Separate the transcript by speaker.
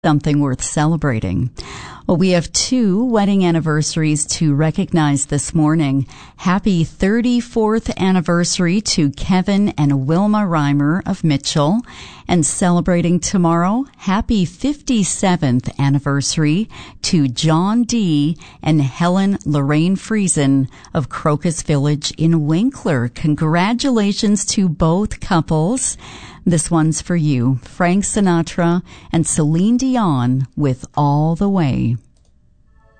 Speaker 1: something worth celebrating. Well, we have 2 wedding anniversaries to recognize this morning. Happy 34th anniversary to Kevin and Wilma Reimer of Mitchell. And celebrating tomorrow, happy 57th anniversary to John D. and Helen Lorraine Friesen of Crocus Village in Winkler. Congratulations to both couples. This one's for you, Frank Sinatra and Celine Dion with All the Way.